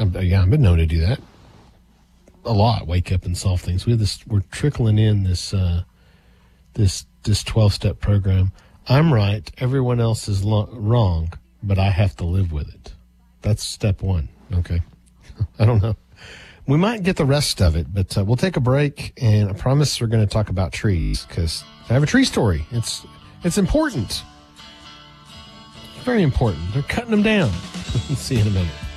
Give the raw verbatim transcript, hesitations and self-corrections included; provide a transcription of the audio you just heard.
I'm, yeah, I've been known to do that a lot. Wake up and solve things. We have this. We're trickling in this uh, this this twelve step program. I'm right. Everyone else is lo- wrong, but I have to live with it. That's step one. Okay. I don't know. We might get the rest of it, but uh, we'll take a break, and I promise we're going to talk about trees because I have a tree story. It's it's important. It's very important. They're cutting them down. See you in a minute.